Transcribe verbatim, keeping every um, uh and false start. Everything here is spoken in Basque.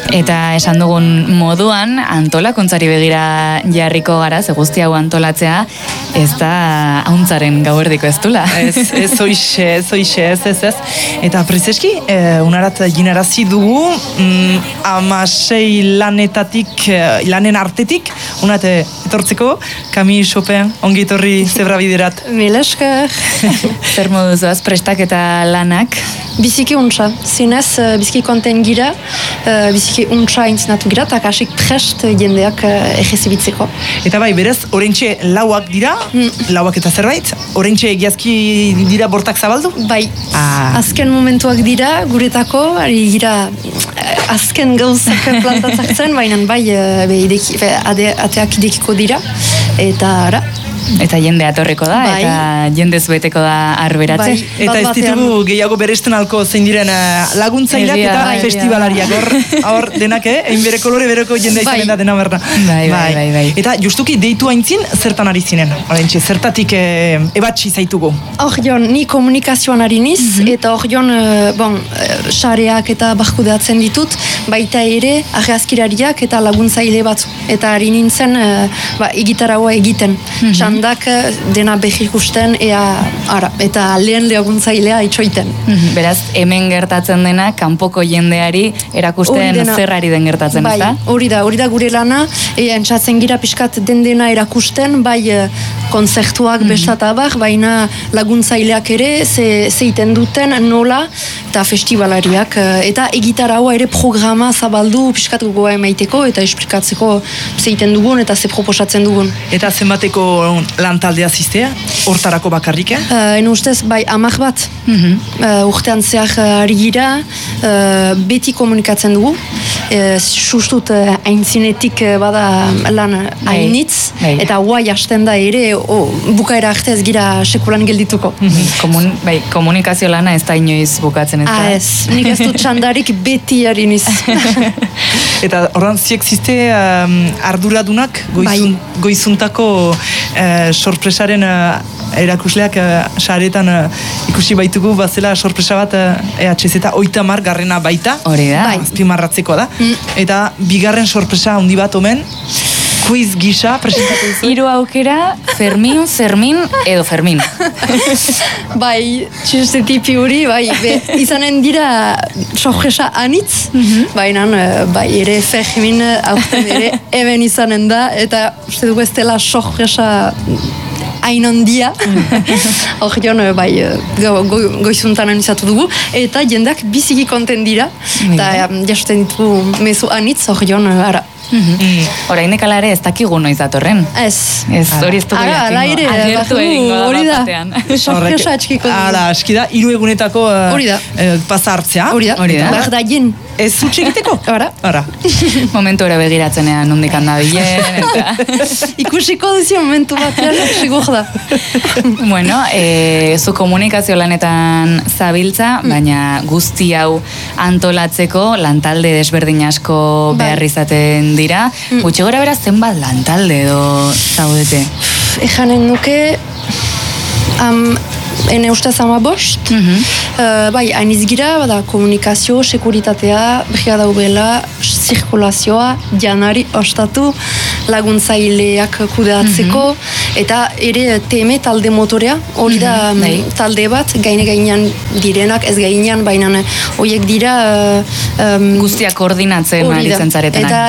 Eta esan dugun moduan, antolakuntzari begira jarriko gara, ze guzti hau antolatzea, ez da hauntzaren gauerdiko ez dula. Ez, ez oixe, ez oixe, ez, ez, ez. Eta prezeski, eh, unarat ginarazi dugu, mm, amasei lanetatik, eh, lanen artetik, unat eh, etortzeko, Camille Chopin, ongi etorri zebra biderat. Mila esker. Zer moduzoaz, prestak eta lanak? Biziki untsa, zinez, uh, biziki konten gira, uh, biziki untsa intzinatu gira, eta kasik prest jendeak uh, egezibitzeko. Eta bai, berez, orentxe lauak dira, mm. lauak eta zerbait, orentxe egiazki dira bortak zabaldu? Bai, ah. azken momentuak dira, guretako, ari gira uh, azken gauzak plantatzak zen, baina bai, uh, be, ideki, be, ade, ateak idekiko dira, eta ara. Eta jende atorreko da, bai. Eta jendez beteko da arberatze. Bai. Eta ez ditugu gehiago beresten alko zein diren uh, laguntzaileak eta bai, festivalariak. Hor, hor denak, eh? Egin bere kolore bereko jendea izanen da dena berna. Bai, bai, bai, bai. Eta justuki deitu haintzin, zertan ari zinen? Horentxe, zertatik eh, ebatxi zaitugu? Hor joan, ni komunikazioan ari niz, mm-hmm. eta hor joan, uh, bon, uh, sareak eta barkudeatzen ditut, baita ere, argazkirariak eta laguntzaile batzu. Eta ari nintzen, uh, ba, egitaragoa egiten. Mm-hmm. Dak dena behi ikusten ea ara, eta lehen laguntzailea itxoiten. Mm-hmm. Beraz, hemen gertatzen dena, kanpoko jendeari erakusten zerrari den gertatzen, bai, ezta? Hori da, hori da gure lana, ea entzatzen gira pixkat den dena erakusten, bai konzertuak mm-hmm. besatabar, baina laguntzaileak ere, ze, zeiten duten nola, eta festivalariak, eta egitaragoa ere programa zabaldu pixkat gogoa emaiteko, eta esplikatzeko zeiten dugun, eta ze proposatzen dugun. Eta zenbateko lan taldea ziztea? Hortarako bakarrik, eh? Uh, en ustez, bai, amak bat. Mm-hmm. uh, urtean zehar uh, ari gira, uh, beti komunikatzen dugu. Uh, Sustut, uh, aintzinetik uh, bada lan hainitz, eta guai hasten da ere, oh, bukaera arte ez gira sekulan geldituko. Mm-hmm. Komun, bai, komunikazio lana ez da inoiz bukatzen, ez da? Ah, ez, nik ez dut txandarik beti ari niz. Eta horran ziek ziste um, arduradunak goizun, bai. goizuntako uh, sorpresaren uh, erakusleak uh, saretan uh, ikusi baitugu bazela sorpresa bat uh, E H Z oita mar garrena baita. Hori da. Bai. Azpimarratzeko da. Mm. Eta bigarren sorpresa handi bat omen, quiz gisa presentatu duzu. Hiru aukera, Fermin, Fermin edo Fermin. Bai, txuste tipi hori, bai, be, izanen dira sorpresa anitz, mm-hmm. baina bai, ere Fermin aurten ere hemen izanen da, eta uste dugu ez dela sorpresa hain ondia. Hor joan, bai, go, go, goizuntan anizatu dugu, eta jendeak biziki konten dira, eta jasten ditugu mezu anitz, hor joan, ara. Mm-hmm. Oraindik ala ere ez dakigu noiz datorren. Ez. Ez, hori ez dugu jakingo. Ala ere, agertu egingo da hori da. Sorpresa atxikiko dugu. Ala, aski da, hiru egunetako uh, uh, pasa hartzea. Hori da. Behar da jen. Ez zutxe egiteko? Ara. Ara. Momentu ere begiratzenean nondik handa bilen, eta... Ikusiko duzio momentu batean, sigur da. Bueno, e, zu komunikazio lanetan zabiltza, baina guzti hau antolatzeko lantalde desberdin asko behar izaten dira. Mm. Gutxi gora beraz zenbat lantalde edo zaudete? Ejanen nuke... Um, Ene ustez ama bost, mm-hmm. uh, bai, hainiz gira, bada, komunikazio, sekuritatea, brigada ubela, zirkulazioa, janari ostatu, laguntzaileak kudeatzeko, mm-hmm. eta ere teme talde motorea, hori da mm-hmm. talde bat, gaine gainean direnak, ez gainean, baina horiek dira... Uh, um, Guztiak koordinatzen aritzen zaretenak.